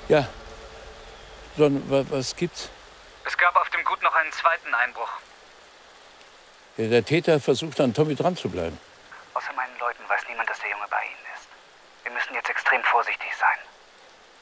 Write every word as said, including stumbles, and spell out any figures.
Ja. John, wa was gibt's? Es gab auf dem Gut noch einen zweiten Einbruch. Ja, der Täter versucht an Tommy dran zu bleiben. Außer meinen Leuten weiß niemand, dass der Junge bei Ihnen ist. Wir müssen jetzt extrem vorsichtig sein.